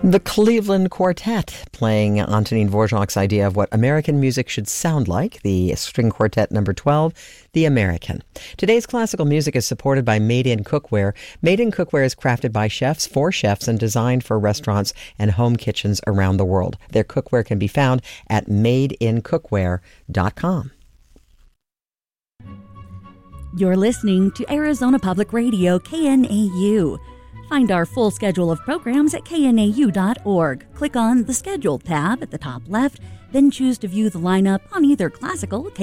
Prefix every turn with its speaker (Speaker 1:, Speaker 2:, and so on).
Speaker 1: The Cleveland Quartet, playing Antonin Dvorak's idea of what American music should sound like, the string quartet number 12, The American. Today's classical music is supported by Made in Cookware. Made in Cookware is crafted by chefs for chefs and designed for restaurants and home kitchens around the world. Their cookware can be found at madeincookware.com.
Speaker 2: You're listening to Arizona Public Radio, KNAU. Find our full schedule of programs at knau.org. Click on the Schedule tab at the top left, then choose to view the lineup on either classical,